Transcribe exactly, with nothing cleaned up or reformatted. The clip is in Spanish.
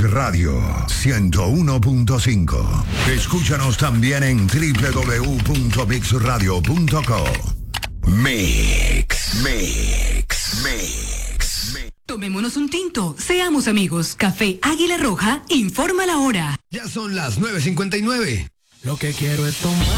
Radio ciento uno punto cinco. Escúchanos también en doble u doble u doble u punto mix radio punto co. Mix, mix, mix, mix. Tomémonos un tinto, seamos amigos. Café Águila Roja informa la hora. Ya son las nueve cincuenta y nueve. Lo que quiero es tomar.